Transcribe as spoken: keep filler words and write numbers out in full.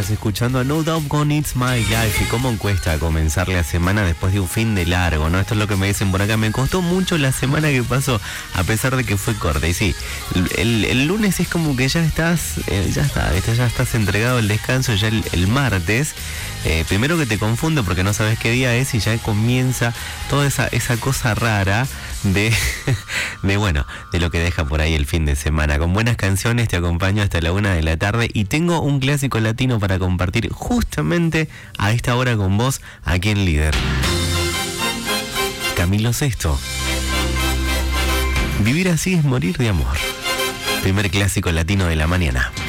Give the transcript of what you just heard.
estás escuchando a No Doubt Gone It's My Life. Y cómo cuesta comenzar la semana después de un fin de largo, ¿no? Esto es lo que me dicen por acá. Me costó mucho la semana que pasó, a pesar de que fue corta. Y sí, el, el lunes es como que ya estás, eh, ya está, ¿viste? Ya estás entregado al descanso. Ya el, el martes, eh, primero que te confunde porque no sabes qué día es y ya comienza toda esa, esa cosa rara de, de, bueno, de lo que deja por ahí el fin de semana. Con buenas canciones te acompaño hasta la una de la tarde y tengo un clásico latino para compartir justamente a esta hora con vos aquí en Líder. Camilo Sesto. Vivir así es morir de amor. Primer clásico latino de la mañana.